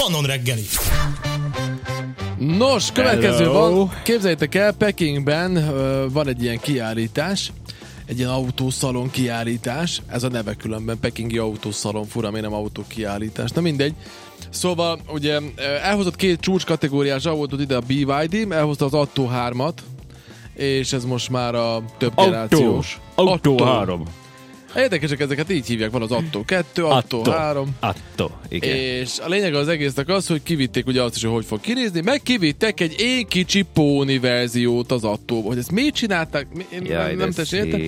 Mannon reggeli. Nos, következő van. Képzeljétek el, Pekingben van egy ilyen kiállítás, egy ilyen autószalon kiállítás. Ez a neve különben, pekingi autószalon, fura, miért nem autókiállítás. Na mindegy. Szóval ugye elhozott 2 csúcskategóriás autót ide a BYD, elhozta az Atto 3-at, és ez most már a több generációs. Atto 3. Érdekesek ezeket, így hívják, van az Atto 2, Atto 3. Atto, igen. És a lényeg az egésznek az, hogy kivitték ugye azt is, hogy fog kinézni, meg kivittek egy én kicsi póni verziót az Attóba. Hogy ezt miért csinálták? Nem tessétek?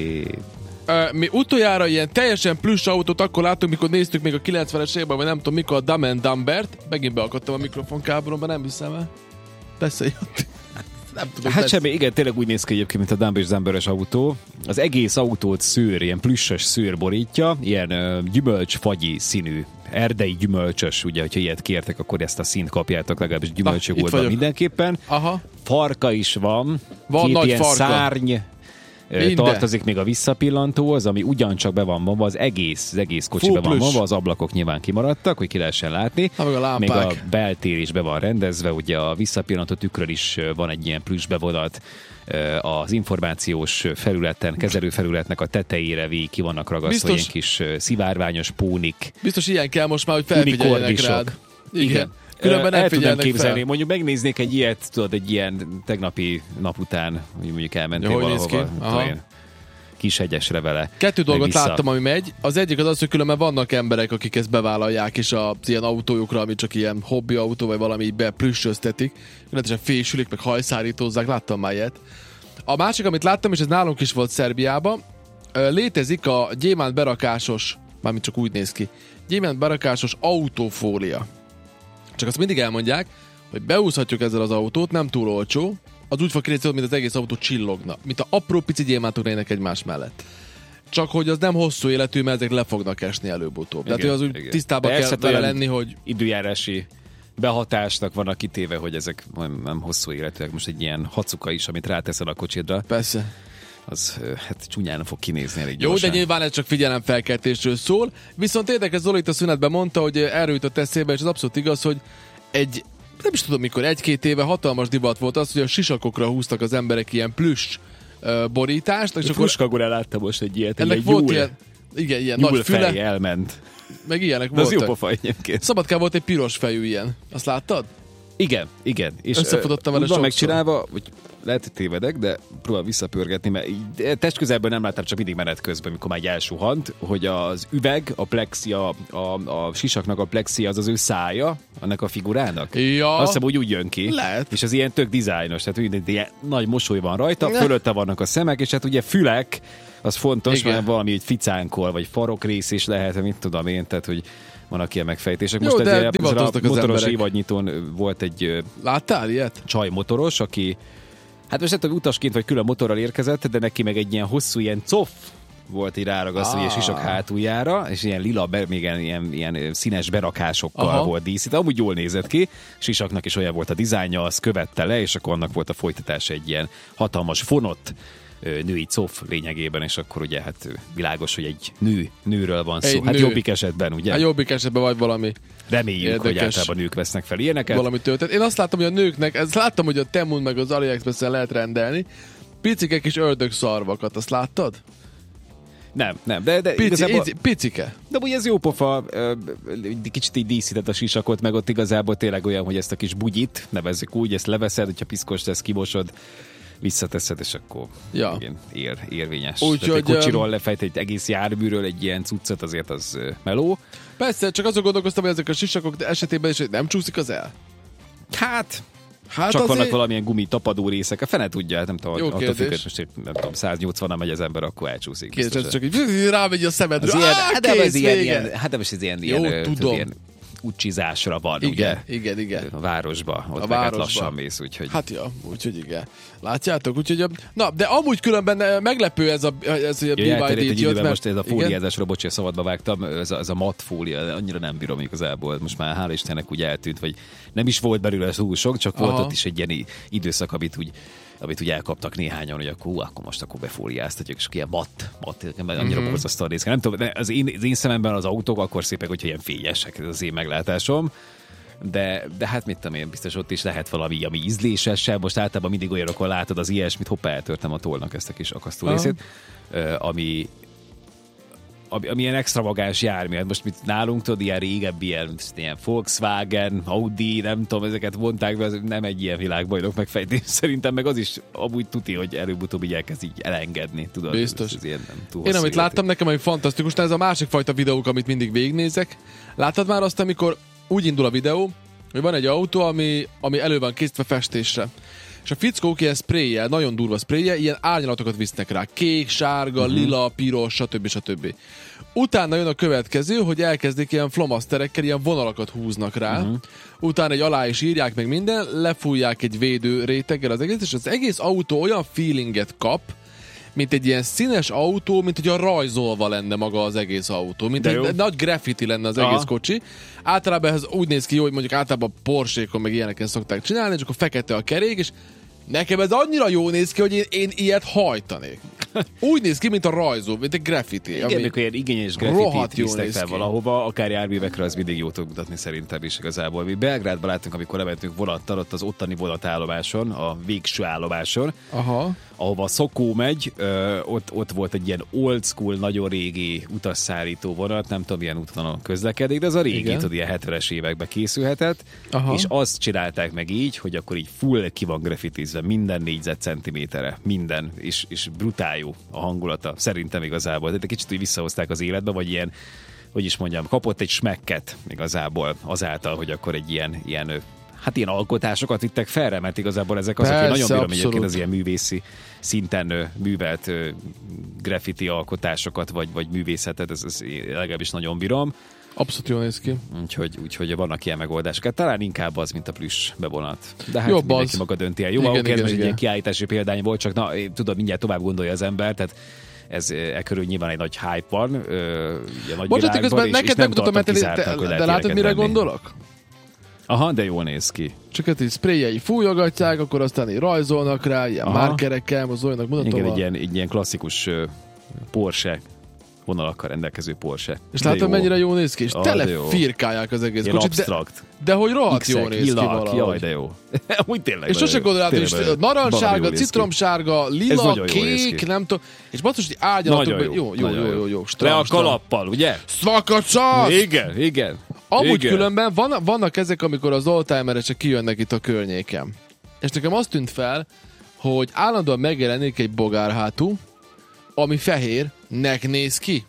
Mi utoljára ilyen teljesen plusz autót akkor láttunk, mikor néztük még a 90-es évben, vagy nem tudom mikor a Dumb and Dumbert. Megint beakadtam a mikrofonkábelomba, nem hiszem el. Beszéljött. Nem tudom, hát semmi, igen, tényleg úgy néz ki egyébként, mint a Dumb és Dumberes autó. Az egész autót szőr, ilyen plüssös szőr borítja, ilyen gyümölcsfagyi színű, erdei gyümölcsös, ugye, hogyha ilyet kértek, akkor ezt a színt kapjátok, legalábbis gyümölcsögoldban mindenképpen. Aha. Farka is van 2 nagy ilyen farka. szárny tartozik még a visszapillantóhoz, ami ugyancsak be van mondva, az egész kocsi be van mondva, az ablakok nyilván kimaradtak, hogy ki lehessen látni. Még a beltér is be van rendezve, ugye a visszapillantó tükrön is van egy ilyen plüss bevonat, az információs felületen, kezelőfelületnek a tetejére végig ki vannak ragasztva ilyen kis szivárványos pónik. Biztos ilyen kell most már, hogy felfigyeljenek rád. Igen. Különben nem el tudom figyelnek képzelni, fel. mondjuk megnéznék egy ilyet, tudod, egy ilyen tegnapi nap után, hogy mondjuk elmentél valahova, Kishegyesre vele. 2 dolgot láttam, ami megy. Az egyik az, hogy különben vannak emberek, akik ezt bevállalják, és az ilyen autójukra, ami csak ilyen hobbi autó, vagy valami beplüssöztetik, illetve fésülik, meg hajszárítózzák, láttam már ilyet. A másik, amit láttam, és ez nálunk is volt Szerbiában, létezik a gyémánt berakásos, mármint csak úgy néz ki, gyémánt berakásos autófólia. Csak azt mindig elmondják, hogy beúszhatjuk ezzel az autót, nem túl olcsó, az úgy fog kinézni, mint az egész autó csillogna, mint a apró pici gyémántok lennének egymás mellett. Csak hogy az nem hosszú életű, mert ezek le fognak esni előbb-utóbb. Tehát az úgy tisztában kell vele lenni, hogy időjárási behatásnak vannak kitéve, hogy ezek nem hosszú életűek. Most egy ilyen hacuka is, amit ráteszel a kocsidra. Persze. Az hát csúnyán fog kinézni elég jó, gyorsan. De nyilván ez csak figyelemfelkeltésről szól. Viszont érdekes, Zoli itt a szünetben mondta, hogy erről jutott eszébe, és az abszolút igaz, hogy nem is tudom mikor, 1-2 éve hatalmas divat volt az, hogy a sisakokra húztak az emberek ilyen plüss borítást. És Puskagorán láttam most egy ilyet. Ennek volt ilyen nagy füle. Elment. Meg ilyenek de voltak. Az jó pofa egyébként. Szabadkán volt egy piros fejű ilyen. Azt láttad? Igen. És összefutottam vele sokszor. Megcsinálva, hogy lehet, hogy tévedek, de próbál visszapörgetni, mert testközelből nem láttam, csak mindig menet közben, mikor már elsuhant, hogy az üveg, a plexi, a sisaknak a plexi az ő szája, annak a figurának. Ja. Azt hiszem, úgy jön ki. Lehet. És az ilyen tök dizájnos, tehát ilyen nagy mosoly van rajta, fölötte vannak a szemek, és hát ugye fülek, az fontos, mert valami egy ficánkol, vagy farokrész is lehet, mit tudom én, tehát hogy vannak ilyen megfejtések. Most egy motoros évadnyitón volt egy láttál ilyet? Csaj motoros, aki hát most nem tudom, utasként vagy külön motorral érkezett, de neki meg egy ilyen hosszú, ilyen coff volt így ráragasztva a sisak hátuljára, és ilyen lila, még ilyen színes berakásokkal volt díszít. Amúgy jól nézett ki, sisaknak is olyan volt a dizájnja, az követte le, és akkor annak volt a folytatása egy ilyen hatalmas fonott női coff lényegében, és akkor ugye hát világos, hogy egy nőről van szó. Hát jobbik esetben, ugye? Hát jobbik esetben vagy valami reméljük, érdekes, hogy általában nők vesznek fel ilyeneket. Valami töltet. Én azt láttam, hogy a nőknek, láttam, hogy a Temun meg az AliExpress-en lehet rendelni, picike kis ördögszarvakat, azt láttad? Nem, de igazából... Picike. De ugye ez jó pofa, kicsit így díszített a sisakot, meg ott igazából tényleg olyan, hogy ezt a kis bugyit, nevezzük úgy, ezt leveszed, hogyha piszkos lesz, kimosod, visszateszed, és akkor igen, érvényes. Egy kocsiról lefejt egy egész járműről egy ilyen cuccot, azért az meló. Persze, csak azon gondolkoztam, hogy ezek a sisakok esetében is nem csúszik az el? Hát csak azért... vannak valamilyen gumi tapadó részek, a fene tudja, nem tudom, attól függ, most nem tudom, 180-nal megy az ember, akkor elcsúszik. Kérdés, csak így rámegy a szemedre. Hát most ez ilyen utcsizásra van, igen, ugye? Igen. A városba, ott meg lassan mész, úgyhogy... Hát ja, úgyhogy igen. Látjátok? Úgyhogy... Na, de amúgy különben meglepő ez a BYD-t jött, mert... Most ez a fóliázásra, bocsánat, szabadba vágtam, ez a matt fólia, annyira nem bírom igazából. Most már hála Istennek úgy eltűnt, vagy nem is volt belőle túl sok, csak volt ott is egy ilyen időszak, amit úgy elkaptak néhányan, hogy akkor most befóliáztatjuk, és ilyen matt, annyira borzasztóan néz ki. Nem tudom, de az én szememben az autók akkor szépek, hogyha ilyen fényesek, ez az én meglátásom. de hát mit tudom én, biztos ott is lehet valami, ami ízlésesebb. Most általában mindig olyanokon látod az ilyesmit, hoppá, eltörtem a tollnak ezt a kis akasztó részét, ami ilyen extravagáns jármű. Hát most mit nálunk, tudod, ilyen régebbi, ilyen Volkswagen, Audi, nem tudom, ezeket vonták be, az nem egy ilyen világbajnok megfejtés. Szerintem meg az is amúgy tuti, hogy előbb-utóbb így elkezd így elengedni, tudod. Biztos. Ez ilyen nem túl Én amit hosszú láttam, nekem ami fantasztikus, ez a másik fajta videók, amit mindig végignézek. Láttad már azt, amikor úgy indul a videó, hogy van egy autó, ami elő van készítve festésre. És a fickók ilyen sprayjel, nagyon durva sprayjel, ilyen árnyalatokat visznek rá. Kék, sárga, lila, piros, stb. Utána jön a következő, hogy elkezdik ilyen flomaszterekkel, ilyen vonalakat húznak rá. Utána egy alá is írják meg minden, lefújják egy védő réteggel az egész, és az egész autó olyan feelinget kap, mint egy ilyen színes autó, mint hogy a rajzolva lenne maga az egész autó. Mint egy nagy graffiti lenne az egész kocsi. Általában ez úgy néz ki jó, hogy mondjuk általában Porsche-kon meg ilyeneken szokták csinálni, és akkor fekete a kerék, és nekem ez annyira jó néz ki, hogy én ilyet hajtanék. Úgy néz ki, mint a rajzó, mint egy graffiti. Igen, amikor ilyen igényes graffitit visznek fel valahova, akár járművekre, az mindig jó tud mutatni szerintem is igazából. Mi Belgrádban láttunk, amikor lementünk vonattal, ott az ottani vonatállomáson, a végső állomáson, ahova a Szokó megy, ott volt egy ilyen old school, nagyon régi utasszállító vonat, nem tudom, milyen útvonalon közlekedik, de az a régi, tudod, ilyen 70-es években készülhetett, és azt csinálták meg így, hogy akkor így full ki van graffitizve minden négyzetcentiméterre, minden, és brutál jó a hangulata, szerintem igazából. Tehát egy kicsit úgy visszahozták az életbe, vagy ilyen, hogy is mondjam, kapott egy smekket igazából azáltal, hogy akkor egy ilyen alkotásokat vittek felre, mert igazából ezek azok, hogy nagyon bírom egyébként az ilyen művészi szinten művelt graffiti alkotásokat, vagy művészetet, ez legalábbis nagyon bírom. Abszolút jól néz ki. Úgyhogy vannak ilyen megoldások. Hát talán inkább az, mint a plüss bevonat. De hát jobb mindenki az. maga dönti el. Jó, ez most egy ilyen kiállítási példány volt, csak tudod, mindjárt tovább gondolja az ember, tehát ez körül nyilván egy nagy hype van, nagy bocsánat, közben neked nem tudom, de látod, mire gondolok? Aha, de jól néz ki. Csak hát így sprayjei fújogatják, akkor aztán így rajzolnak rá, ilyen márkerekkel, mozdulnak, mutatom. Igen, egy ilyen klasszikus Porsche vonalakkal rendelkező Porsche. És látod, mennyire jól néz ki? És tele firkálják az egész kocsit. Absztrakt. De hogy rohadt jól néz ki valahogy. Jaj, de jó. Úgy tényleg. És sose gondoláltam, hogy narancssárga, citromsárga, lila, kék, nem tudom. És basszus, hogy árnyalatok. Jó. Le a kalappal, ugye? Szvakacsasz! Igen. Amúgy különben vannak ezek, amikor az oldtimeresek kijönnek itt a környéken. És nekem azt tűnt fel, hogy állandóan megjelenik egy bogárhátú, ami fehérnek néz ki.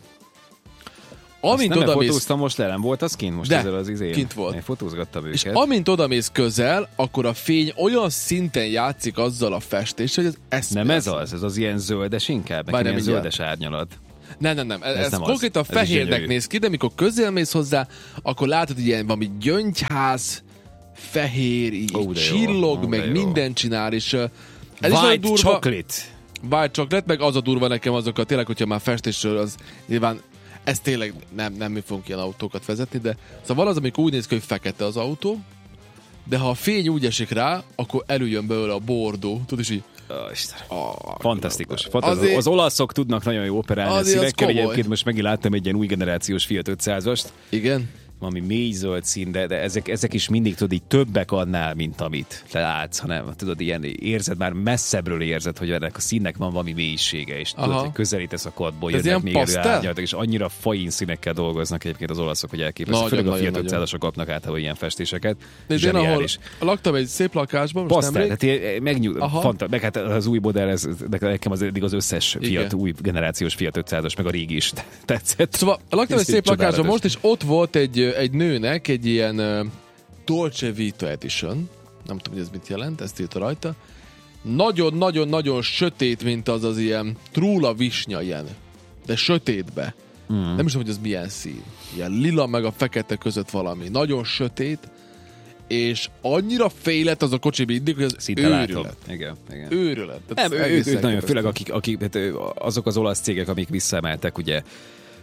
Amint nem fotóztam most le, nem volt az kint most ezzel az izén? Kint volt. Én fotózgattam őket. És amint odamész közel, akkor a fény olyan szinten játszik azzal a festéssel, hogy ez nem ez az ilyen zöldes inkább? Nekem ilyen zöldes árnyalat. Nem. Ez konkrétan fehérnek néz ki, de mikor közel mész hozzá, akkor látod, hogy ilyen valami gyöngyház, fehér, így csillog, meg mindent csinál, és ez White chocolate. White chocolate, meg az a durva nekem azokat, tényleg, hogyha már festésről, az nyilván ez tényleg nem mi fogunk ilyen autókat vezetni, de szóval az, amikor úgy néz ki, hogy fekete az autó, de ha a fény úgy esik rá, akkor előjön belőle a bordó, tudod, és így fantasztikus. Az olaszok tudnak nagyon jó operálni a színekkel. Egyébként most megint láttam egy ilyen új generációs Fiat 500-ast. Igen. Valami mély zöld szín, de ezek is mindig tudod, így többek annál, mint amit te látsz, hanem tudod, ilyen érzed, már messzebbről érzed, hogy ennek a színnek van valami mélysége, és tudod, hogy közelítesz a kadból, jönnek még előányadatok, és annyira fain színekkel dolgoznak egyébként az olaszok, hogy elképesztő. Főleg a Fiat 500-asok kapnak általában ilyen festéseket. Én ahol laktam egy szép lakásban, most nemrég. Meg hát az új modell, nekem eddig az összes Fiat, új generációs Fiat 500-as, meg a régi is tetszett. Szóval laktam egy szép lakásban most, és ott volt egy nőnek egy ilyen Dolce Vita Edition, nem tudom, hogy ez mit jelent, ezt írta rajta. Nagyon-nagyon-nagyon sötét, mint az ilyen trúla visnya ilyen, de sötétbe. Nem is tudom, hogy ez milyen szín. Ilyen lila meg a fekete között valami. Nagyon sötét, és annyira félet az a kocsi mindig, hogy ez őrület. Igen. Őrület. Ők nagyon, főleg akik azok az olasz cégek, amik visszaemeltek ugye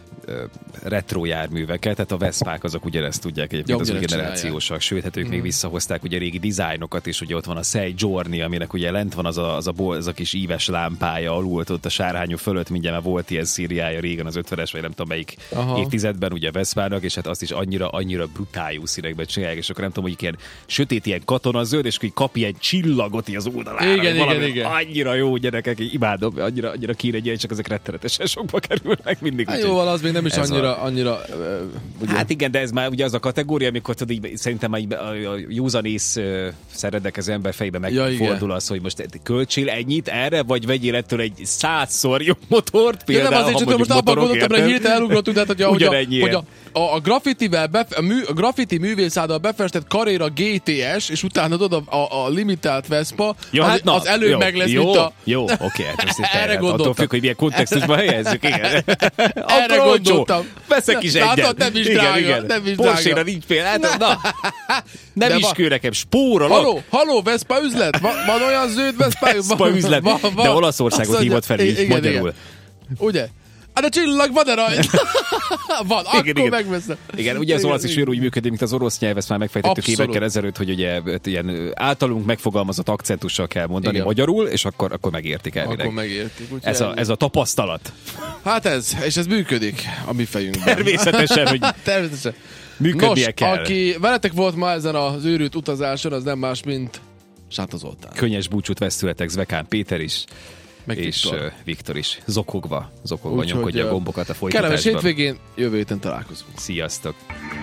retro járműveket, tehát a Veszpák azok ugyanezt tudják egyébként az új generációsak, sőt, hát ők még visszahozták ugye régi dizájnokat is, ugye ott van a Sei Journey, aminek ugye lent van az a kis íves lámpája alul, ott a sárhányú fölött mindjárt már volt ilyen szériája régen az 50-es, vagy nem tudom melyik évtizedben ugye Veszpának, és hát azt is annyira brutáljú színekben csinálják, és akkor nem tudom, hogy ilyen sötét, ilyen katonazöld, és akkor kap ilyen csillagot így az oldalára. Igen. Annyira jó gyerekek, imádom, annyira kíre, csak ezek rettenetesen sokba kerülnek mindig. Hát jó, az még nem is annyira ugye. Hát igen, de ez már ugye az a kategória, amikor tudod, így, szerintem már a józanész szeredek az ember fejbe megfordul az, hogy most költsél ennyit erre, vagy vegyél ettől egy 100-szor jobb motort, például, nem azért, csak most abban gondoltam, hogy hirtelen elugrottunk, tehát hogy a graffiti művészállal befestett Carrera GTS, és utána tudod a limitált Vespa, az előbb meg lesz, mint a... Jó, oké. Erre gondoltam. Attól függ, hogy milyen kontextusban helyezzük, igen. Erre gondoltam. Veszek is egyet. Nem is drága. Porsche-ra nincs például. Nem is kő nekem, spórolok. Halló, Vespa üzlet? Van olyan zöld Vespa? Vespa üzlet, de Olaszországot hívott fel így magyarul. Ugye? Hát a csillag van-e rajta? Van, akkor megveszem. Igen, ugye az olasz is úgy működik, mint az orosz nyelv, ezt már megfejtettük évekkel ezelőtt, hogy ugye ilyen általunk megfogalmazott akcentussal kell mondani magyarul, és akkor megértik elvileg. Akkor megértik. Ez a tapasztalat. Hát és ez működik a mi fejünkben. Természetesen, hogy működnie kell. Aki veletek volt ma ezen az őrült utazáson, az nem más, mint Sáta Zoltán. Könnyes búcsút vesztületek, Zvekán Péter is. Meg és Viktor is zokogva nyomkodja a gombokat a folytatásban. Kellemes hétvégén, jövő héten találkozunk. Sziasztok!